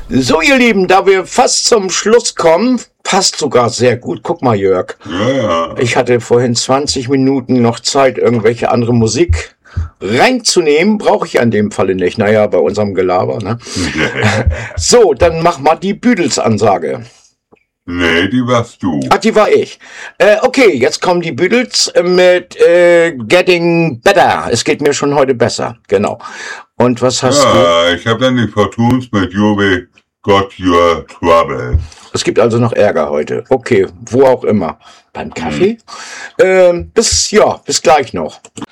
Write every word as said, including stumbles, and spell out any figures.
So, ihr Lieben, da wir fast zum Schluss kommen, passt sogar sehr gut. Guck mal, Jörg. Ja, ja. Ich hatte vorhin zwanzig Minuten noch Zeit, irgendwelche andere Musik reinzunehmen. Brauche ich an dem Falle nicht. Naja, bei unserem Gelaber, ne? So, dann mach mal die Beatles-Ansage. Nee, die warst du. Ach, die war ich. Äh, okay, jetzt kommen die Beatles mit äh, Getting Better. Es geht mir schon heute besser. Genau. Und was hast du? Ja, ich habe dann die Fortunes mit Juve Got Your Trouble. Es gibt also noch Ärger heute. Okay, wo auch immer. Beim Kaffee? Ähm, bis, ja, bis gleich noch.